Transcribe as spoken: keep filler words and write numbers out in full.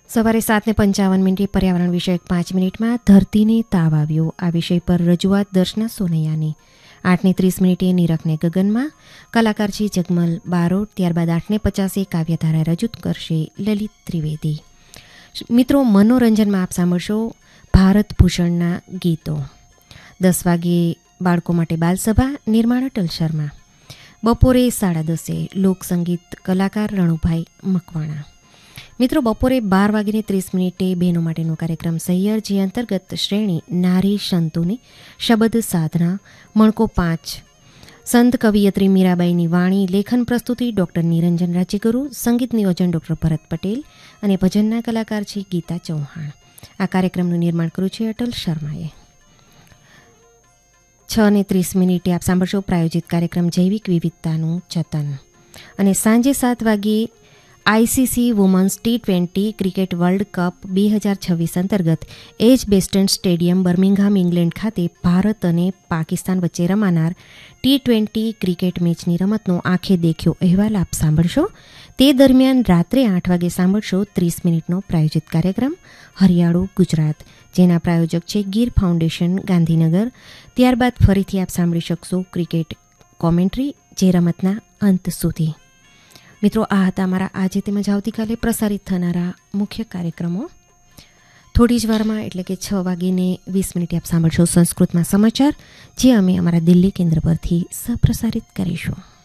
સવારે સાત ને પંચાવન મિનિટે પર્યાવરણ વિષયક પાંચ મિનિટમાં ધરતીને તાવ આવ્યો આ વિષય પર રજૂઆત દર્શના સોનૈયાની. આઠને ત્રીસ મિનિટે નીરખને ગગનમાં કલાકાર છે જગમલ બારોટ. ત્યારબાદ આઠને પચાસે કાવ્યધારા રજૂ કરશે લલિત ત્રિવેદી. મિત્રો, મનોરંજનમાં આપ સાંભળશો ભારત ભૂષણના ગીતો. દસ વાગ્યે બાળકો માટે બાલસભા, નિર્માણ અટલ શર્મા. બપોરે સાડા દસે લોકસંગીત કલાકાર રણુભાઈ મકવાણા. મિત્રો, બપોરે બાર વાગીને ત્રીસ મિનિટે બહેનો માટેનો કાર્યક્રમ સૈયર, જે અંતર્ગત શ્રેણી નારી સંતોની શબદ સાધના મણકો પાંચ. સંત કવિયત્રી મીરાબાઈની વાણી, લેખન પ્રસ્તુતિ ડૉક્ટર નિરંજન રાજ્યગુરુ, સંગીત નિયોજન ડૉક્ટર ભરત પટેલ અને ભજનના કલાકાર છે ગીતા ચૌહાણ. આ કાર્યક્રમનું નિર્માણ કર્યું છે અટલ શર્માએ. છ ને ત્રીસ મિનિટે આપ સાંભળશો પ્રાયોજિત કાર્યક્રમ જૈવિક વિવિધતાનું જતન. અને સાંજે સાત વાગ્યે ICC women's T twenty cricket world cup બે હજાર છવ્વીસ અંતર્ગત એજ બેસ્ટન સ્ટેડિયમ બર્મિંગહામ ઇંગ્લેન્ડ ખાતે ભારત અને પાકિસ્તાન વચ્ચે રમાનાર ટી ટ્વેન્ટી ક્રિકેટ મેચની રમતનો આંખે દેખ્યો અહેવાલ આપ સાંભળશો. તે દરમિયાન રાત્રે આઠ વાગે સાંભળશો ત્રીસ મિનિટનો પ્રાયોજિત કાર્યક્રમ હરિયાળુ ગુજરાત, જેના પ્રાયોજક છે ગીર ફાઉન્ડેશન ગાંધીનગર. ત્યારબાદ ફરીથી આપ સાંભળી શકશો ક્રિકેટ કોમેન્ટ્રી, જે રમતના અંત સુધી. મિત્રો, આ હતા મારા આજે તેમજ આવતીકાલે પ્રસારિત થનારા મુખ્ય કાર્યક્રમો. થોડી જ વારમાં એટલે કે છ વાગીને વીસ મિનિટે આપ સાંભળશો સંસ્કૃતમાં સમાચાર, જે અમે અમારા દિલ્હી કેન્દ્ર પરથી સહપ્રસારિત કરીશું.